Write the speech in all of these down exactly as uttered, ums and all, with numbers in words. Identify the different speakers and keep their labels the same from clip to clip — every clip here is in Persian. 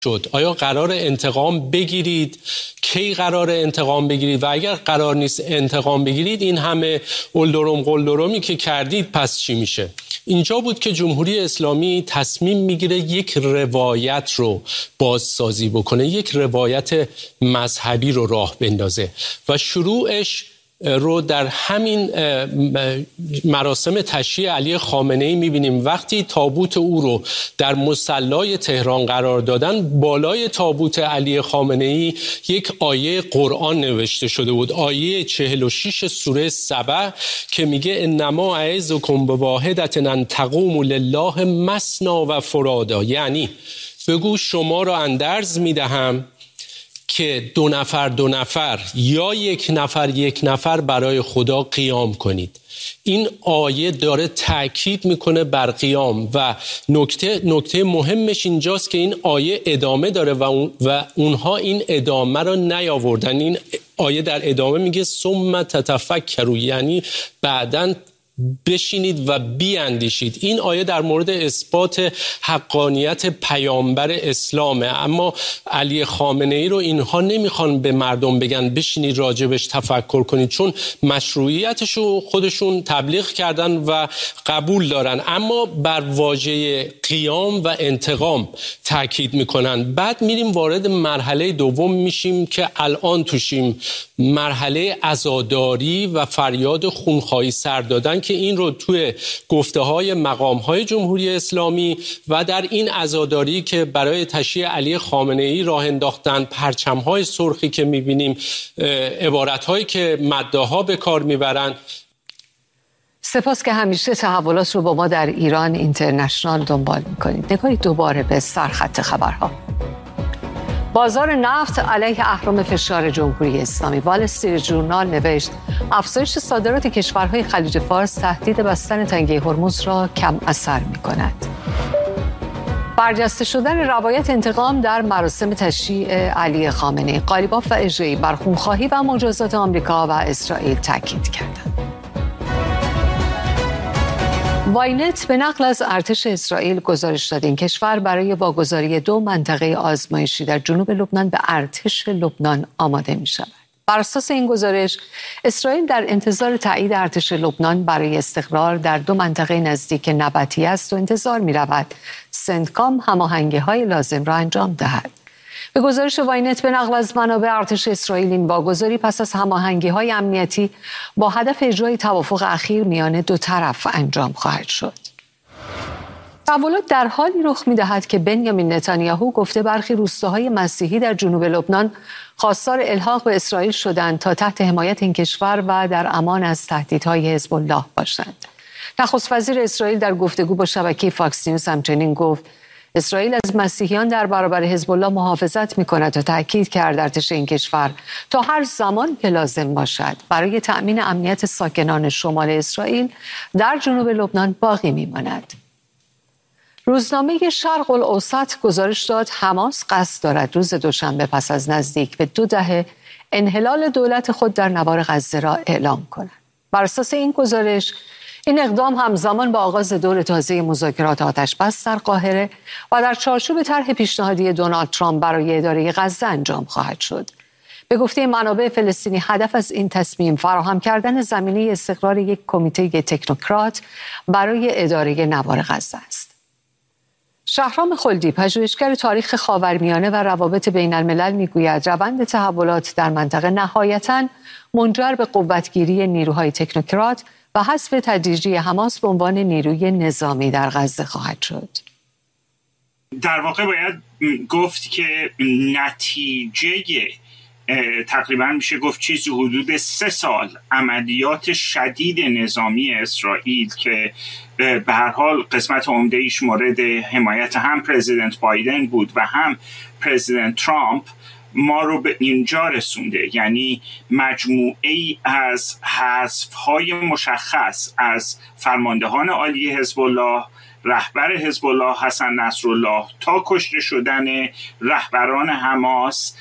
Speaker 1: شد. آیا قرار انتقام بگیرید؟ کی قرار انتقام بگیرید؟ و اگر قرار نیست انتقام بگیرید، این همه اولدروم قلدرومی که کردید پس چی میشه؟ اینجا بود که جمهوری اسلامی تصمیم میگیره یک روایت رو بازسازی بکنه، یک روایت مذهبی رو راه بندازه و شروعش رو در همین مراسم تشییع علی خامنه‌ای می‌بینیم. وقتی تابوت او رو در مصلی تهران قرار دادن، بالای تابوت علی خامنه‌ای یک آیه قرآن نوشته شده بود، آیه چهل و شش سوره سبع که میگه انما اعظکم بواحدة ان تقوموا لله مثنی و فرادا، یعنی بگو شما را اندرز میدهم که دو نفر دو نفر یا یک نفر یک نفر برای خدا قیام کنید. این آیه داره تأکید میکنه بر قیام و نکته نکته مهمش اینجاست که این آیه ادامه داره و, اون و اونها این ادامه رو نیاوردن. این آیه در ادامه میگه ثم تتفکروا، یعنی بعداً بشینید و بیاندیشید. این آیه در مورد اثبات حقانیت پیامبر اسلامه، اما علی خامنه‌ای رو اینها نمیخوان به مردم بگن بشینید راجبش تفکر کنید، چون مشروعیتش رو خودشون تبلیغ کردن و قبول دارن، اما بر واژه قیام و انتقام تاکید میکنن. بعد میریم وارد مرحله دوم میشیم که الان توشیم، مرحله عزاداری و فریاد خونخواهی سر دادن، که این رو توی گفته های مقام های جمهوری اسلامی و در این عزاداری که برای تشییع علی خامنه‌ای راه انداختن، پرچم های سرخی که میبینیم، عبارت هایی که مداحا به کار میبرن.
Speaker 2: سپاس که همیشه تحولات رو با ما در ایران اینترنشنال دنبال میکنید. نگاهی دوباره به سرخط خبرها. بازار نفت علیه اهرم فشار جمهوری اسلامی. وال استریت ژورنال نوشت افزایش صادرات کشورهای خلیج فارس تهدید بستن تنگه هرمز را کم اثر می‌کند. برجسته شدن روایت انتقام در مراسم تشییع علی خامنه‌ای. قالیباف و اجری بر خونخواهی و مجازات آمریکا و اسرائیل تاکید کردند. واینت به نقل از ارتش اسرائیل گزارش داد این کشور برای واگذاری دو منطقه آزمایشی در جنوب لبنان به ارتش لبنان آماده می شود. بر اساس این گزارش، اسرائیل در انتظار تایید ارتش لبنان برای استقرار در دو منطقه نزدیک نبطی است و انتظار می رود سنتکام هماهنگی‌های لازم را انجام دهد. به گزارش واینت به نقل از منابع ارتش اسرائیل، این واگذاری پس از هماهنگی‌های امنیتی با هدف اجرای توافق اخیر میان دو طرف انجام خواهد شد. تحولات در حالی رخ می‌دهد که بنیامین نتانیاهو گفته برخی روستاهای مسیحی در جنوب لبنان خواستار الحاق به اسرائیل شدند تا تحت حمایت این کشور و در امان از تهدیدهای حزب الله باشند. نخست وزیر اسرائیل در گفتگو با شبکه فاکس نیوز همچنین گفت اسرائیل از مسیحیان در برابر حزب الله محافظت می‌کند و تاکید کرد ارتش این کشور تا هر زمان که لازم باشد برای تأمین امنیت ساکنان شمال اسرائیل در جنوب لبنان باقی می‌ماند. روزنامه شرق الاوسط گزارش داد حماس قصد دارد روز دوشنبه پس از نزدیک به دو دهه انحلال دولت خود در نوار غزه را اعلام کند. بر اساس این گزارش، این اقدام همزمان با آغاز دور تازه مذاکرات آتش‌بس در قاهره و در چارچوب طرح پیشنهادی دونالد ترامپ برای اداره غزه انجام خواهد شد. به گفته منابع فلسطینی، هدف از این تصمیم فراهم کردن زمینه استقرار یک کمیته تکنوکرات برای اداره نوار غزه است. شهرام خلدی، پژوهشگر تاریخ خاورمیانه و روابط بین الملل، میگوید روند تحولات در منطقه نهایتاً منجر به قوتگیری نیروهای تکنوکرات و حذف تدریجی حماس به عنوان نیروی نظامی در غزه خواهد شد.
Speaker 3: در واقع باید گفت که نتیجه تقریبا میشه گفت چیزی حدود سه سال عملیات شدید نظامی اسرائیل که به هر حال قسمت عمده ایش مورد حمایت هم پرزیدنت بایدن بود و هم پرزیدنت ترامپ ما رو به اینجا رسونده. یعنی مجموعه ای از حذف‌های مشخص از فرماندهان عالی حزب الله، رهبر حزب الله حسن نصرالله، تا کشته شدن رهبران حماس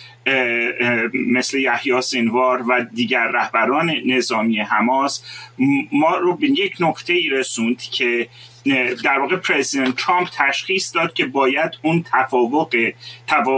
Speaker 3: مثل یحیی سینوار و دیگر رهبران نظامی حماس، ما رو به یک نقطه ای رسوند که در واقع پرزیدنت ترامپ تشخیص داد که باید اون تفاوق